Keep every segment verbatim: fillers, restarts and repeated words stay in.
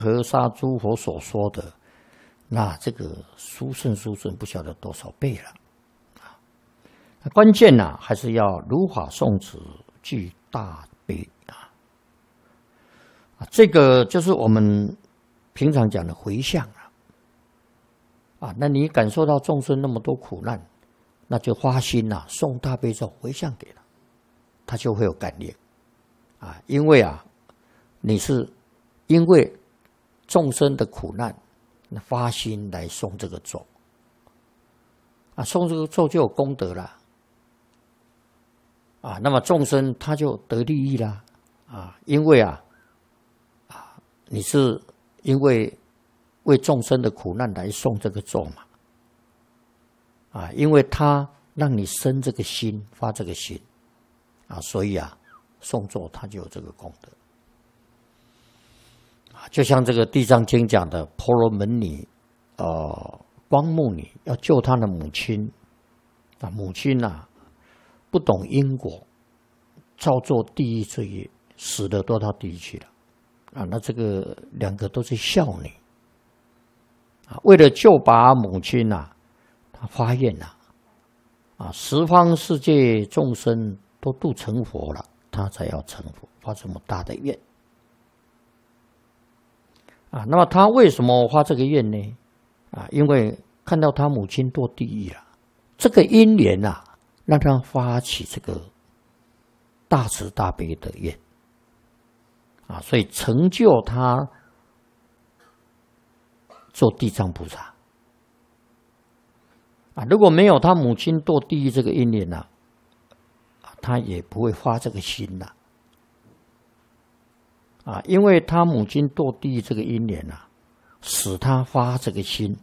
河沙诸佛所说的，那这个殊胜殊胜不晓得多少倍了啊！关键呢、啊，还是要如法诵持，具大悲啊！啊，这个就是我们平常讲的回向啊！啊，那你感受到众生那么多苦难，那就发心呐、啊，诵大悲咒回向给他，他就会有感应啊！因为啊，你是因为众生的苦难，那发心来诵这个咒，啊，诵这个咒就有功德了，啊，那么众生他就得利益啦，啊，因为啊，啊，你是因为为众生的苦难来诵这个咒嘛，啊，因为他让你生这个心，发这个心，啊，所以啊，诵咒他就有这个功德。就像这个《地藏经》讲的，婆罗门女，呃，光目女要救她的母亲，啊，母亲呐、啊、不懂因果，造作地狱罪业，死了都到地狱去了，啊，那这个两个都是孝女，啊，为了救拔母亲呐、啊，她发愿呐、啊，啊，十方世界众生都度成佛了，她才要成佛，发这么大的愿。啊，那么他为什么发这个愿呢？啊，因为看到他母亲堕地狱了，这个因缘啊，让他发起这个大慈大悲的愿，啊，所以成就他做地藏菩萨。啊，如果没有他母亲堕地狱这个因缘啊，他也不会发这个心呐、啊。啊，因为他母亲堕地狱这个因缘啊，使他发这个心，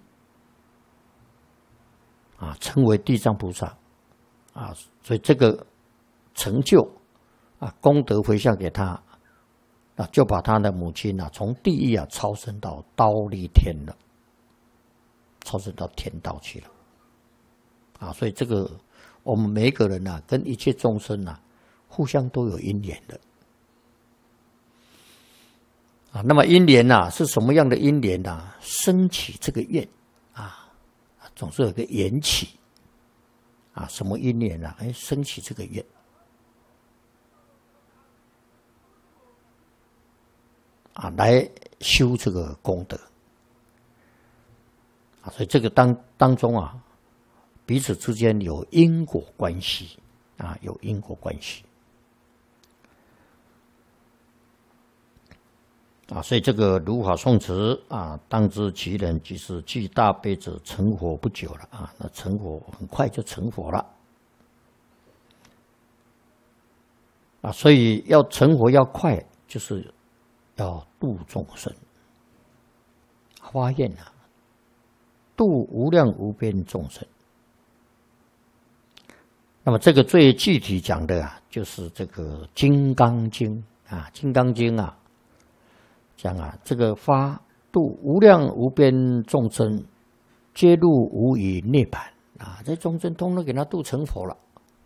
啊，成为地藏菩萨，啊，所以这个成就啊，功德回向给他，啊，就把他的母亲啊，从地狱啊超升到忉利天了，超升到天道去了，啊，所以这个我们每一个人啊，跟一切众生啊，互相都有因缘的。啊，那么因缘呐，是什么样的因缘呐？升起这个愿啊，总是有个缘起啊，什么因缘呐？哎，升起这个愿啊，来修这个功德啊，所以这个当当中啊，彼此之间有因果关系啊，有因果关系。啊，所以这个如法诵持啊，当知其人即是具大悲者，成佛不久了啊，那成佛很快就成佛了啊，所以要成佛要快，就是要度众生，发愿啊，度无量无边众生。那么这个最具体讲的啊，就是这个《金刚经》啊，《金刚经》啊。讲啊，这个发度无量无边众生，皆入无余涅槃啊！这众生通通给他度成佛了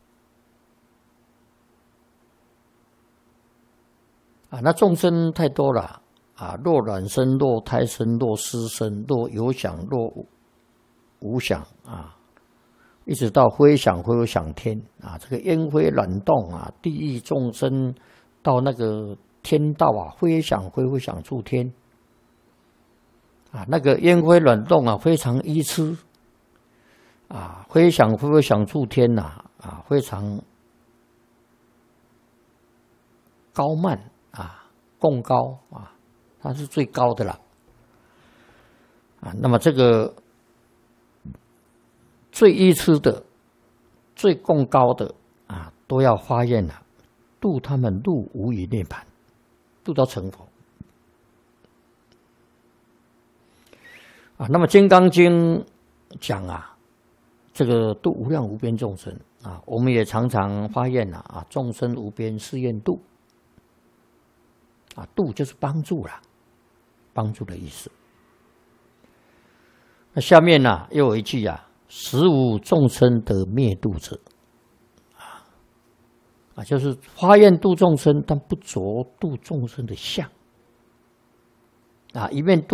啊！那众生太多了啊！若卵生，若胎生，若湿生，若有想，若无想啊！一直到非想非有想天啊！这个烟灰卵动啊，地狱众生到那个。天道啊，非想非非想处天啊，那个烟灰卵动啊，非常愚痴啊，非想非非想处天呐啊，非常高慢啊，共高啊，它是最高的了啊。那么这个最愚痴的、最共高的啊，都要发愿了，度他们入无余涅槃。度到成佛啊！那么《金刚经》讲啊，这个度无量无边众生啊，我们也常常发愿啊，啊，众生无边誓愿度啊，度就是帮助啦，帮助的意思。那下面呢、啊，又有一句啊，实无众生得灭度者。啊，就是发愿度众生，但不着度众生的相啊，一面